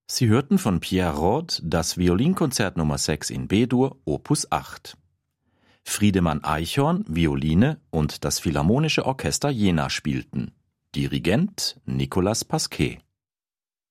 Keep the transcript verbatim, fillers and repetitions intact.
Sie hörten von Pierre Rode das Violinkonzert Nummer sechs in B-Dur, Opus acht. Friedemann Eichhorn, Violine und das Philharmonische Orchester Jena spielten. Dirigent Nicolas Pasquet.